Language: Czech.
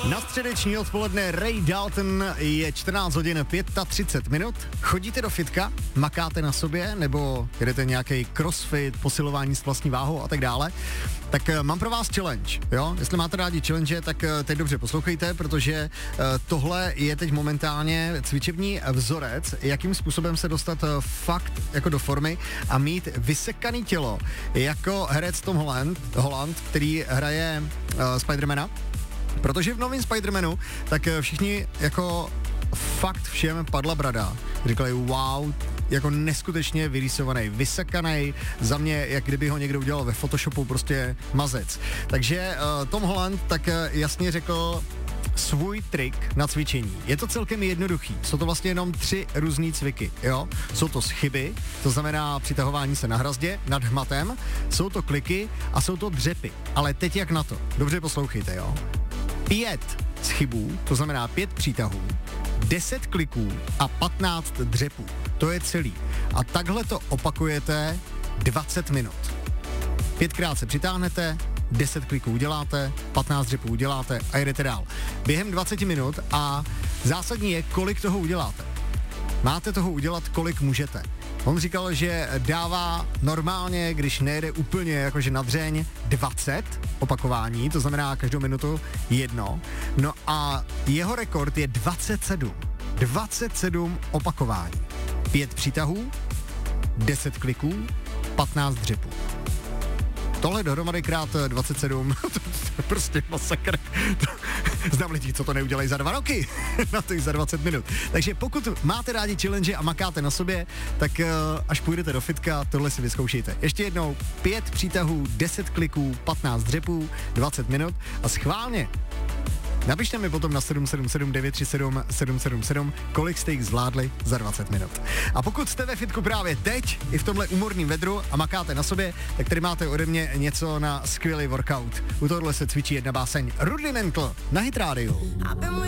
Na středeční odpoledne Ray Dalton, je 14 hodin 35 minut. Chodíte do fitka, makáte na sobě, nebo jedete nějaký crossfit, posilování s vlastní váhou a tak dále, tak mám pro vás challenge, jo? Jestli máte rádi challenge, tak teď dobře poslouchejte, protože tohle je teď momentálně cvičební vzorec, jakým způsobem se dostat fakt jako do formy a mít vysekaný tělo, jako herec Tom Holland, který hraje Spidermana. Protože v novém Spidermanu, tak všichni jako fakt všem padla brada. Říkali wow, jako neskutečně vyrýsovaný, vysekaný, za mě, jak kdyby ho někdo udělal ve Photoshopu, prostě mazec. Takže Tom Holland tak jasně řekl svůj trik na cvičení. Je to celkem jednoduchý. Jsou to vlastně jenom 3 různý cviky, jo? Jsou to schyby, to znamená přitahování se na hrazdě nad hmatem, jsou to kliky a jsou to dřepy. Ale teď jak na to? Dobře poslouchejte, jo? 5 schybů, to znamená 5 přítahů, 10 kliků a 15 dřepů. To je celý. A takhle to opakujete 20 minut. 5krát se přitáhnete, 10 kliků uděláte, 15 dřepů uděláte a jedete dál. Během 20 minut a zásadní je, kolik toho uděláte. Máte toho udělat, kolik můžete. On říkal, že dává normálně, když nejede úplně jakože na dřeň, 20 opakování, to znamená každou minutu 1. No a jeho rekord je 27. 27 opakování. 5 přítahů, 10 kliků, 15 dřepů. Tohle dohromady krát 27, to je prostě masakr. Znám lidí, co to neudělají za 2 roky, na to i za 20 minut. Takže pokud máte rádi challenge a makáte na sobě, tak až půjdete do fitka, tohle si vyzkoušejte. Ještě jednou 5 přítahů, 10 kliků, 15 dřepů, 20 minut a schválně napište mi potom na 777 937 777, kolik jste jich zvládli za 20 minut. A pokud jste ve fitku právě teď, i v tomhle úmorném vedru a makáte na sobě, tak tady máte ode mě něco na skvělý workout. U tohohle se cvičí jedna báseň Rudimental na Hit Radio.